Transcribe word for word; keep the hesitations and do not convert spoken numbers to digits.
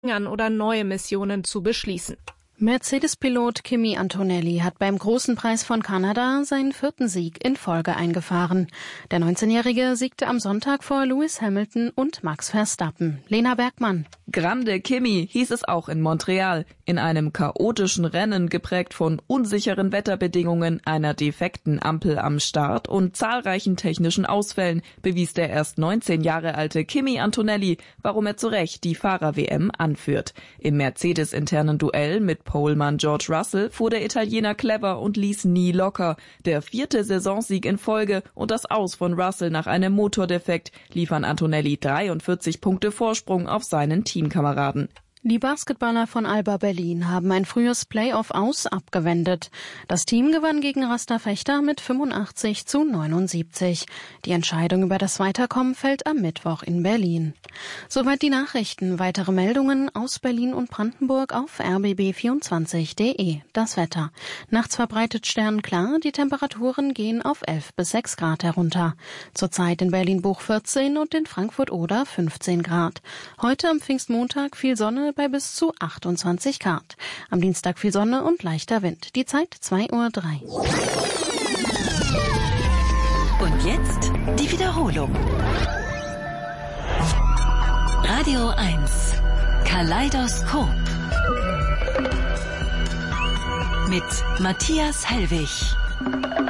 oder neue Missionen zu beschließen. Mercedes-Pilot Kimi Antonelli hat beim Großen Preis von Kanada seinen vierten Sieg in Folge eingefahren. Der neunzehnjährige siegte am Sonntag vor Lewis Hamilton und Max Verstappen. Lena Bergmann. Grande Kimi hieß es auch in Montreal. In einem chaotischen Rennen, geprägt von unsicheren Wetterbedingungen, einer defekten Ampel am Start und zahlreichen technischen Ausfällen, bewies der erst neunzehn Jahre alte Kimi Antonelli, warum er zu Recht die Fahrer-W M anführt. Im Mercedes-internen Duell mit Polemann George Russell fuhr der Italiener clever und ließ nie locker. Der vierte Saisonsieg in Folge und das Aus von Russell nach einem Motordefekt liefern Antonelli dreiundvierzig Punkte Vorsprung auf seinen Teamkameraden. Die Basketballer von Alba Berlin haben ein frühes Playoff-Aus abgewendet. Das Team gewann gegen Rasta Fechter mit fünfundachtzig zu neunundsiebzig. Die Entscheidung über das Weiterkommen fällt am Mittwoch in Berlin. Soweit die Nachrichten. Weitere Meldungen aus Berlin und Brandenburg auf r b b vierundzwanzig punkt d e. Das Wetter. Nachts verbreitet sternklar, die Temperaturen gehen auf elf bis sechs Grad herunter. Zurzeit in Berlin-Buch vierzehn und in Frankfurt-Oder fünfzeen Grad. Heute am Pfingstmontag viel Sonne bei bis zu achtundzwanzig Grad. Am Dienstag viel Sonne und leichter Wind. Die Zeit zwei Uhr drei. Und jetzt die Wiederholung. Radio eins. Kaleidoskop. Mit Matthias Hellwig.